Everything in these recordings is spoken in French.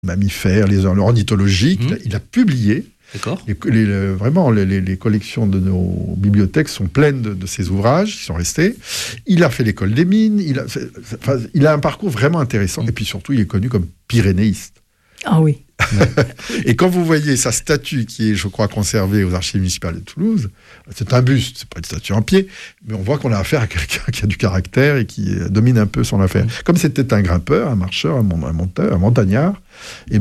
mammifères, l'ornithologie. Il a publié. D'accord. Vraiment, les collections de nos bibliothèques sont pleines de ces ouvrages qui sont restés. Il a fait l'école des mines. Il a un parcours vraiment intéressant. Et puis surtout, il est connu comme pyrénéiste. Ah oui. Et quand vous voyez sa statue qui est, je crois, conservée aux archives municipales de Toulouse, c'est un buste, c'est pas une statue en pied, mais on voit qu'on a affaire à quelqu'un qui a du caractère et qui domine un peu son affaire. Comme c'était un grimpeur, un marcheur, un monteur, un montagnard, et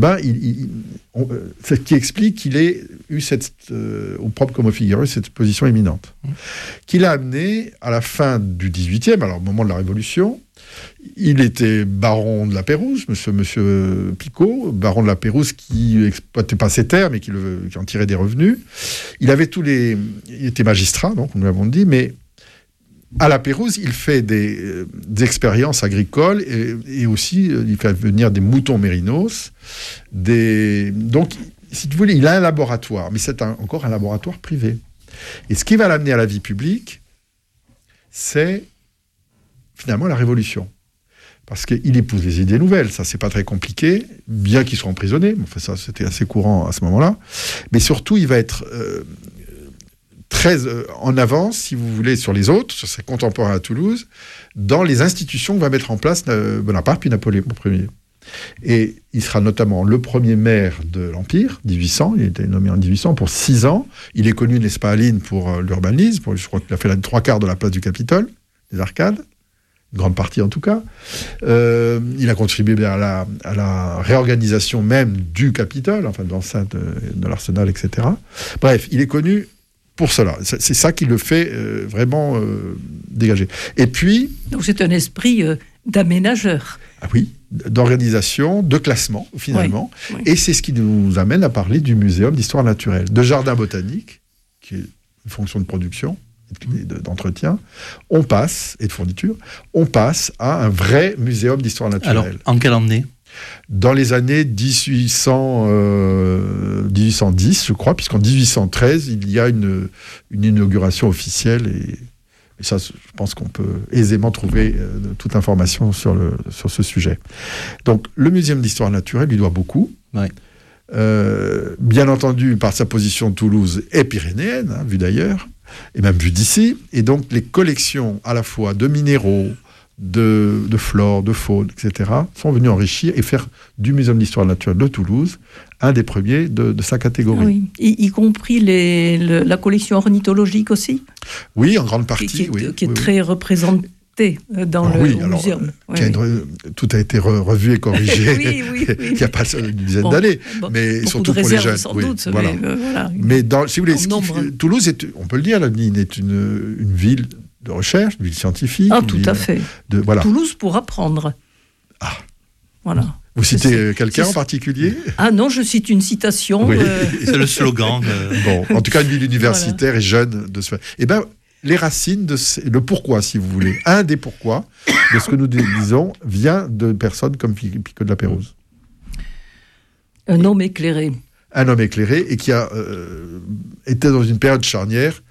ce qui explique qu'il ait eu au propre comme au figuré, cette position éminente, qu'il a amené à la fin du XVIIIe, alors au moment de la Révolution. Il était baron de la Pérouse, monsieur Picot, baron de la Pérouse qui n'exploitait pas ses terres, mais qui en tirait des revenus. Il était magistrat, donc nous l'avons dit, mais à la Pérouse, il fait des expériences agricoles et aussi il fait venir des moutons mérinos. Donc, si vous voulez, il a un laboratoire, mais c'est encore un laboratoire privé. Et ce qui va l'amener à la vie publique, c'est finalement la Révolution. Parce qu'il épouse les idées nouvelles, ça c'est pas très compliqué, bien qu'il soit emprisonné, enfin ça c'était assez courant à ce moment-là, mais surtout il va être très en avance, si vous voulez, sur les autres, sur ses contemporains à Toulouse, dans les institutions que va mettre en place Bonaparte puis Napoléon Ier. Et il sera notamment le premier maire de l'Empire, 1800, il a été nommé en 1800 pour 6 ans, il est connu, n'est-ce pas Aline, pour l'urbanisme, je crois qu'il a fait les 3/4 de la place du Capitole, des arcades, une grande partie en tout cas. Il a contribué à la réorganisation même du Capitole, enfin de l'enceinte de l'Arsenal, etc. Bref, il est connu pour cela. C'est ça qui le fait vraiment dégager. Et puis... Donc c'est un esprit d'aménageur. Ah oui, d'organisation, de classement, finalement. Oui. Et c'est ce qui nous amène à parler du Muséum d'histoire naturelle, de jardin botanique, qui est une fonction de production, d'entretien, et de fourniture, on passe à un vrai muséum d'histoire naturelle. Alors, en quelle année ? Dans les années 1810, je crois, puisqu'en 1813, il y a une inauguration officielle, et ça, je pense qu'on peut aisément trouver toute information sur ce sujet. Donc, le muséum d'histoire naturelle lui doit beaucoup. Oui. Bien entendu, par sa position de Toulouse et pyrénéenne, vue d'ailleurs, et même vue d'ici, et donc les collections à la fois de minéraux, de flore, de faune, etc., sont venues enrichir et faire du Muséum d'histoire naturelle de Toulouse un des premiers de sa catégorie. Oui, y compris la collection ornithologique aussi. Oui, en grande partie. Qui est très représentée dans le muséum. Tout a été revu et corrigé oui. il n'y a pas une dizaine d'années, mais surtout pour les jeunes. Sans doute, voilà. Mais si vous voulez, Toulouse, on peut le dire, est une ville de recherche, une ville scientifique. Ah, tout à fait. Voilà. Toulouse pour apprendre. Ah. Voilà. Vous citez quelqu'un en particulier ? Ah non, je cite une citation. Oui. C'est le slogan. Bon, en tout cas, une ville universitaire et jeune de ce fait. Eh bien, les racines, le pourquoi, si vous voulez, un des pourquoi de ce que nous disons vient de personnes comme Picot de la Pérouse. Un homme éclairé. Un homme éclairé et qui a été dans une période charnière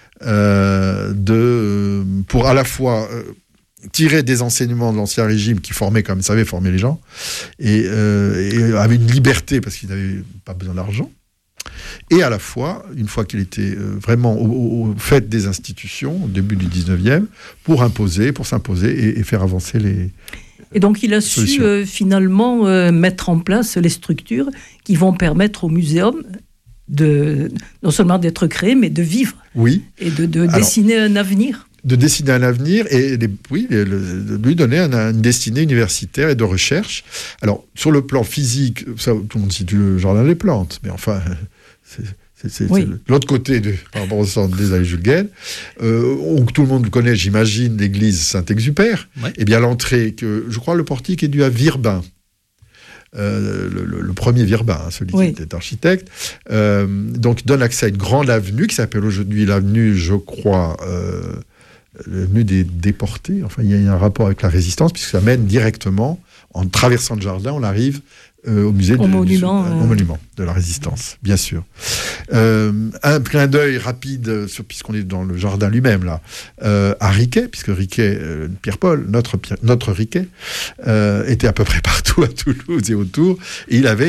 pour à la fois tirer des enseignements de l'Ancien Régime qui savait former les gens et avait une liberté parce qu'il n'avait pas besoin d'argent. Et à la fois, une fois qu'il était vraiment au fait des institutions, au début du 19e, pour s'imposer et faire avancer les... Et donc il a su finalement mettre en place les structures qui vont permettre au muséum non seulement d'être créé, mais de vivre. Oui. Et de dessiner un avenir. De dessiner un avenir et de lui donner une destinée universitaire et de recherche. Alors, sur le plan physique, ça, tout le monde situe le jardin des plantes, mais enfin, c'est l'autre côté par rapport au centre des Allées Jules Guesne. Tout le monde connaît, j'imagine, l'église Saint-Exupère. Ouais. Et bien l'entrée, je crois le portique est dû à Virbin. Le premier Virbin, celui qui était architecte, donc donne accès à une grande avenue qui s'appelle aujourd'hui l'avenue, je crois, l'avenue des déportés. Enfin, il y a un rapport avec la résistance puisque ça mène directement, en traversant le jardin, on arrive au musée au monument de la Résistance, bien sûr. Un clin d'œil rapide, puisqu'on est dans le jardin lui-même, là, à Riquet, puisque Riquet, Pierre-Paul, notre Riquet, était à peu près partout à Toulouse et autour, et il avait